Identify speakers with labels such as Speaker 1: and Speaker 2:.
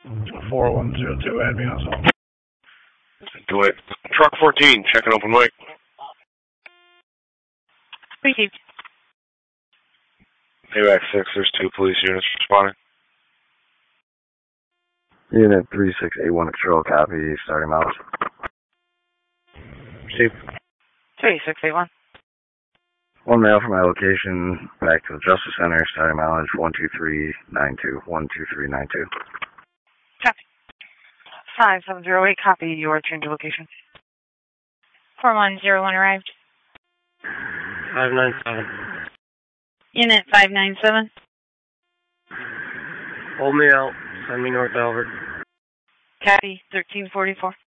Speaker 1: 4102, add me on something.
Speaker 2: Do it. Truck 14, checking open mic.
Speaker 3: Received.
Speaker 2: Payback 6, there's 2 police units responding.
Speaker 4: Unit 3681 Control, copy, starting mileage.
Speaker 2: Received.
Speaker 3: 3681.
Speaker 4: One mail from my location back to the Justice Center, starting mileage 12392. 12392.
Speaker 3: Copy. 5708, copy your change of location. 4101 arrived.
Speaker 5: 597.
Speaker 3: Unit 597.
Speaker 5: Hold me out. Send me North Albert.
Speaker 3: Copy 1344.